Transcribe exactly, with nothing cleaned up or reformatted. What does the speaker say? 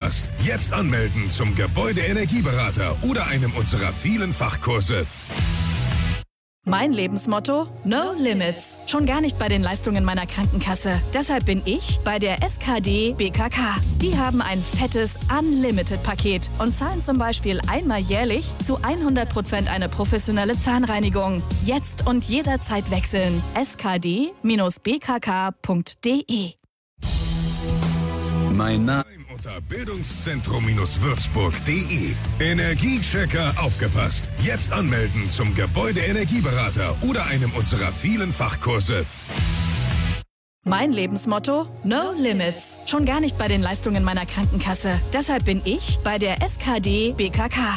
aufgepasst. Jetzt anmelden zum Gebäudeenergieberater oder einem unserer vielen Fachkurse. Mein Lebensmotto? No Limits. Schon gar nicht bei den Leistungen meiner Krankenkasse. Deshalb bin ich bei der S K D B K K. Die haben ein fettes Unlimited-Paket und zahlen zum Beispiel einmal jährlich zu hundert Prozent eine professionelle Zahnreinigung. Jetzt und jederzeit wechseln. S K D B K K punkt D E. Mein Name unter Bildungszentrum-Würzburg punkt de. Energiechecker aufgepasst. Jetzt anmelden zum Gebäudeenergieberater oder einem unserer vielen Fachkurse. Mein Lebensmotto? No Limits. Schon gar nicht bei den Leistungen meiner Krankenkasse. Deshalb bin ich bei der S K D B K K.